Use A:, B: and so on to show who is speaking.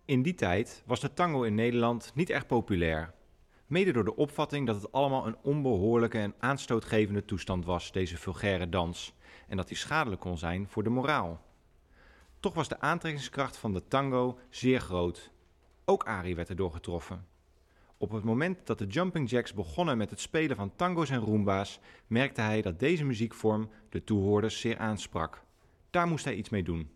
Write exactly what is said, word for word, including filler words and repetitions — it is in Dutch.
A: In die tijd was de tango in Nederland niet echt populair. Mede door de opvatting dat het allemaal een onbehoorlijke en aanstootgevende toestand was, deze vulgaire dans, en dat die schadelijk kon zijn voor de moraal. Toch was de aantrekkingskracht van de tango zeer groot. Ook Arie werd erdoor getroffen. Op het moment dat de Jumping Jacks begonnen met het spelen van tango's en roomba's, merkte hij dat deze muziekvorm de toehoorders zeer aansprak. Daar moest hij iets mee doen.